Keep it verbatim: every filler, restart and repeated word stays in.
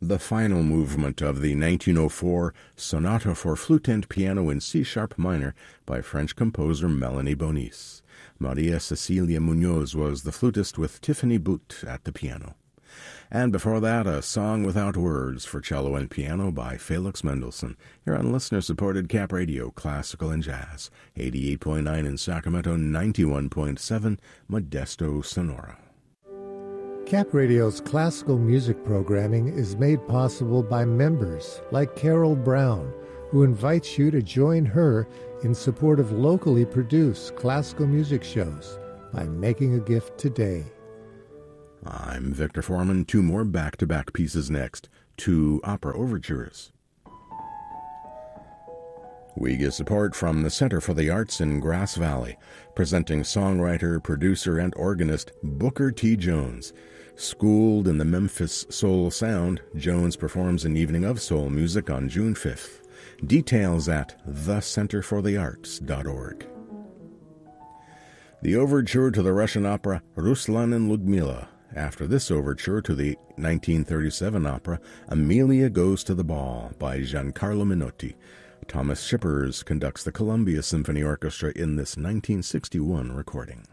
the final movement of the nineteen oh four Sonata for Flute and Piano in C-sharp minor by French composer Melanie Bonis. Maria Cecilia Munoz was the flutist with Tiffany Boot at the piano. And before that, a song without words for cello and piano by Felix Mendelssohn. Here on listener-supported Cap Radio, Classical and Jazz, eighty-eight point nine in Sacramento, ninety-one point seven Modesto, Sonora. Cap Radio's classical music programming is made possible by members like Carol Brown, who invites you to join her in support of locally produced classical music shows by making a gift today. I'm Victor Foreman. Two more back-to-back pieces next. Two opera overtures. We get support from the Center for the Arts in Grass Valley, presenting songwriter, producer, and organist Booker T. Jones. Schooled in the Memphis soul sound, Jones performs an evening of soul music on June fifth. Details at the center for the arts dot org. The overture to the Russian opera Ruslan and Ludmila. After this overture to the nineteen thirty-seven opera Amelia Goes to the Ball by Giancarlo Menotti. Thomas Shippers conducts the Columbia Symphony Orchestra in this nineteen sixty-one recording.